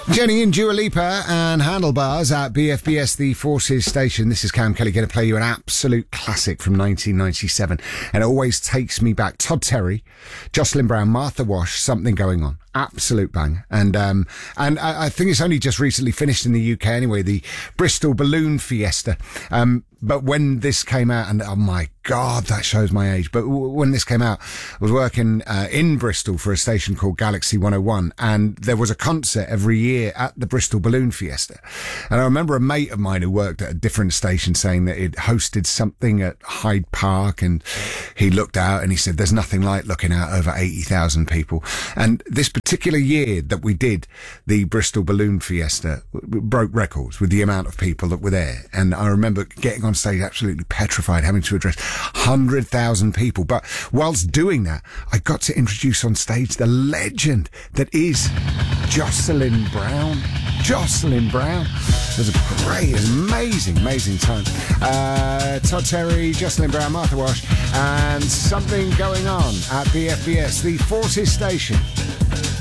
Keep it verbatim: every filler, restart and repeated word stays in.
Jenny and Dua Lipa and Handlebars at B F B S, the Forces Station. This is Cam Kelly going to play you an absolute classic from nineteen ninety-seven. And it always takes me back. Todd Terry, Jocelyn Brown, Martha Wash, Something Going On. Absolute bang. And um, and I, I think it's only just recently finished in the U K anyway, the Bristol Balloon Fiesta. Um, but when this came out, and oh my God, that shows my age. But w- when this came out, I was working uh, in Bristol for a station called Galaxy one oh one, and there was a concert every year at the Bristol Balloon Fiesta. And I remember a mate of mine who worked at a different station saying that it hosted something at Hyde Park, and he looked out and he said, there's nothing like looking out over eighty thousand people. And this particular year that we did the Bristol Balloon Fiesta broke records with the amount of people that were there. And I remember getting on stage absolutely petrified, having to address one hundred thousand people. But whilst doing that, I got to introduce on stage the legend that is Jocelyn Brown. Jocelyn Brown. It was a great, it was an amazing, amazing time. Uh, Todd Terry, Jocelyn Brown, Martha Wash, and Something Going On at B F B S, the Forces Station.